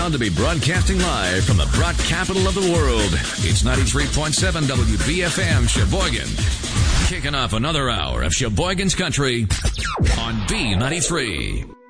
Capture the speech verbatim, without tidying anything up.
proud to be broadcasting live from the Brock capital of the world. It's ninety-three point seven W B F M Sheboygan. Kicking off another hour of Sheboygan's Country on B ninety-three.